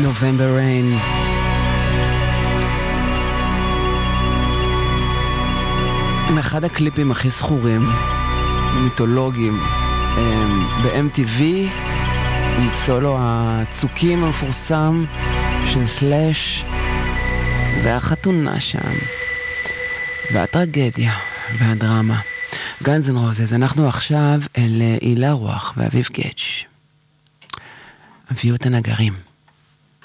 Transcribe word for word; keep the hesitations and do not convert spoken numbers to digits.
November Rain. אחד הקליפים הכי סחורים, מיתולוגיים, ב-אם טי וי, עם סולו הצוקים המפורסם של סלאש, והחתונה שם, והטרגדיה, והדרמה. גאנז אנד רוזז, אנחנו עכשיו אל הילה רוח ואביב גץ'. הביאו את הנגרים.